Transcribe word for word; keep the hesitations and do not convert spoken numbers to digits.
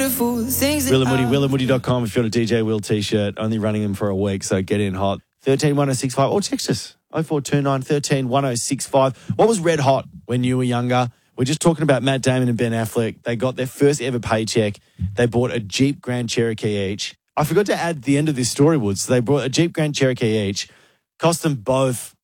Will and Woody, will and woody dot com if you want a D J Will t-shirt. Only running them for a week, so get in hot. one three one oh six five or text us. oh four two nine, one three one oh six five. What was red hot when you were younger? We're just talking about Matt Damon and Ben Affleck. They got their first ever paycheck. They bought a Jeep Grand Cherokee each. I forgot to add the end of this story, Woods. They bought a Jeep Grand Cherokee each. Cost them both